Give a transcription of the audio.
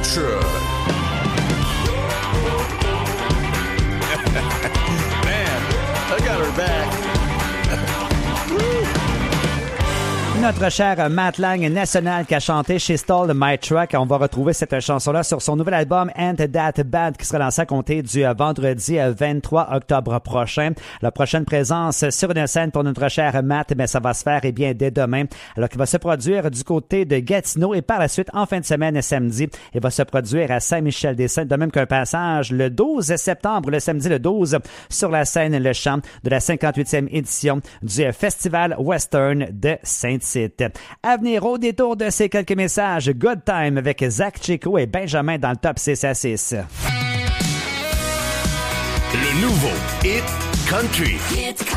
should. Man, I got her back. Notre cher Matt Lang national qui a chanté She Stole My Truck. On va retrouver cette chanson-là sur son nouvel album And That Bad qui sera lancé à compter du vendredi 23 octobre prochain. La prochaine présence sur une scène pour notre cher Matt, mais ça va se faire bien dès demain. Alors qu'il va se produire du côté de Gatineau et par la suite en fin de semaine samedi, il va se produire à Saint-Michel-des-Saints, de même qu'un passage le 12 septembre, le samedi le 12, sur la scène Le Champ de la 58e édition du Festival Western de Saint-Tite. À venir au détour de ces quelques messages, Good Time avec Zach Chico et Benjamin dans le top 6 à 6. Le nouveau Hit Country. Hit